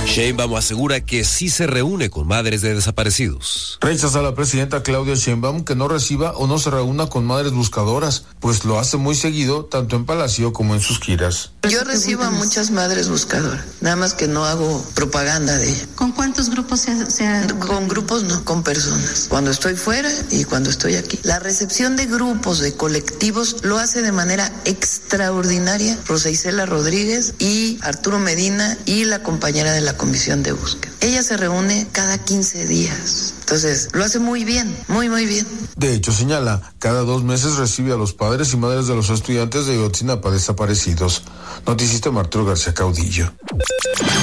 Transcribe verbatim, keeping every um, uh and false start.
Sheinbaum asegura que sí se reúne con madres de desaparecidos. Rechaza la presidenta Claudia Sheinbaum que no reciba o no se reúna con madres buscadoras, pues lo hace muy seguido, tanto en Palacio como en sus giras. Yo recibo a muchas madres buscadoras, nada más que no hago propaganda de ella. ¿Con cuántos grupos se, se ha... Con grupos no, con personas. Cuando estoy fuera y cuando estoy aquí. La recepción de grupos, de colectivos, lo hace de manera extraordinaria Rosa Isela Rodríguez y Arturo Medina y la compañera de la Comisión de Búsqueda. Ella se reúne cada quince días. Entonces, lo hace muy bien, muy, muy bien. De hecho, señala, cada dos meses recibe a los padres y madres de los estudiantes de Ayotzinapa desaparecidos. Noticista Arturo García Caudillo.